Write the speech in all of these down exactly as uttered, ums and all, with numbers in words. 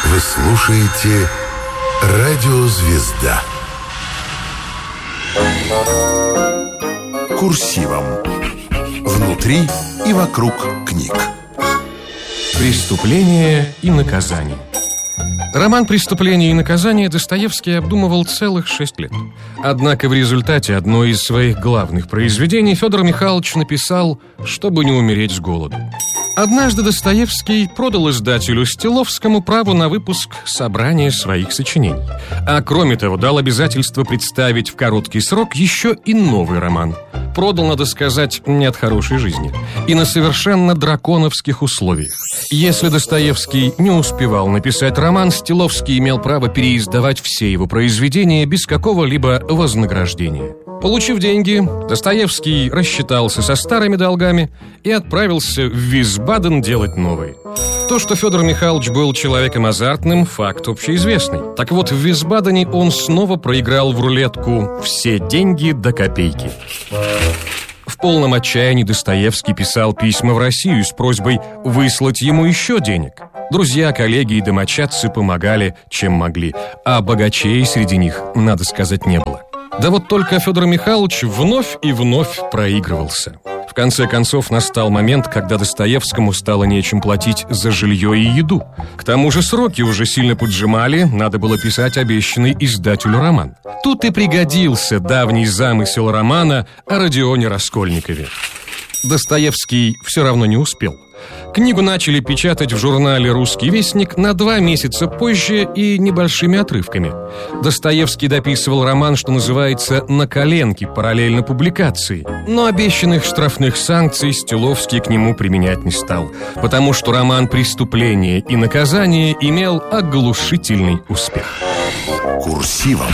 Вы слушаете «Радио Звезда». Курсивом. Внутри и вокруг книг. Преступление и наказание. Роман «Преступление и наказание» Достоевский обдумывал целых шесть лет. Однако в результате одно из своих главных произведений Федор Михайлович написал, чтобы не умереть с голоду. Однажды Достоевский продал издателю Стиловскому право на выпуск собрания своих сочинений. А кроме того, дал обязательство представить в короткий срок еще и новый роман. Продал, надо сказать, не от хорошей жизни. И на совершенно драконовских условиях. Если Достоевский не успевал написать роман, Стиловский имел право переиздавать все его произведения без какого-либо вознаграждения. Получив деньги, Достоевский рассчитался со старыми долгами и отправился в Висбаден делать новые. То, что Федор Михайлович был человеком азартным, факт общеизвестный. Так вот, в Висбадене он снова проиграл в рулетку все деньги до копейки. В полном отчаянии Достоевский писал письма в Россию с просьбой выслать ему еще денег. Друзья, коллеги и домочадцы помогали, чем могли, а богачей среди них, надо сказать, не было. Да вот только Федор Михайлович вновь и вновь проигрывался. В конце концов настал момент, когда Достоевскому стало нечем платить за жилье и еду. К тому же сроки уже сильно поджимали, надо было писать обещанный издателю роман. Тут и пригодился давний замысел романа о Родионе Раскольникове. Достоевский все равно не успел. Книгу начали печатать в журнале «Русский вестник» на два месяца позже и небольшими отрывками. Достоевский дописывал роман, что называется, на коленке, параллельно публикации. Но обещанных штрафных санкций Стиловский к нему применять не стал, потому что роман «Преступление и наказание» имел оглушительный успех. Курсивом.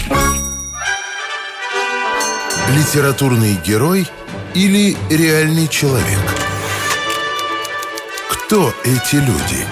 Литературный герой или реальный человек? Кто эти люди?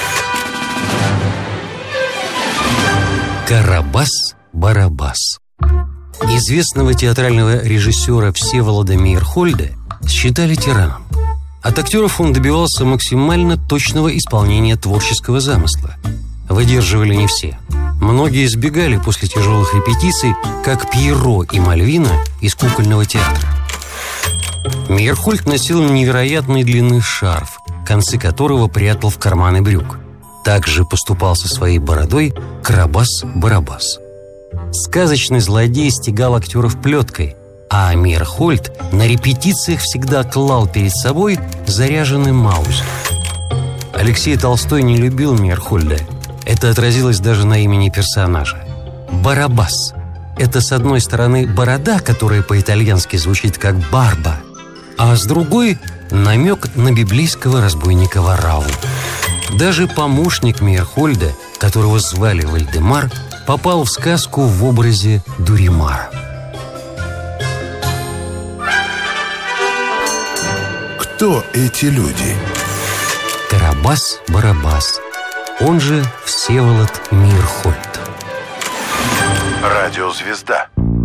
Карабас-Барабас. Известного театрального режиссера Всеволода Мейерхольда считали тираном. От актеров он добивался максимально точного исполнения творческого замысла. Выдерживали не все. Многие избегали после тяжелых репетиций, как Пьеро и Мальвина из кукольного театра. Мейерхольд носил невероятной длины шарф, концы которого прятал в карманы брюк. Также поступал со своей бородой Карабас-Барабас. Сказочный злодей стегал актеров плеткой, а Мейерхольд на репетициях всегда клал перед собой заряженный маузер. Алексей Толстой не любил Мейерхольда. Это отразилось даже на имени персонажа. Барабас – это, с одной стороны, борода, которая по-итальянски звучит как «барба», а с другой – намек на библейского разбойника Варавву. Даже помощник Мейерхольда, которого звали Вальдемар, попал в сказку в образе Дуримара. Кто эти люди? Карабас-Барабас, он же Всеволод Мейерхольд. Радио Звезда.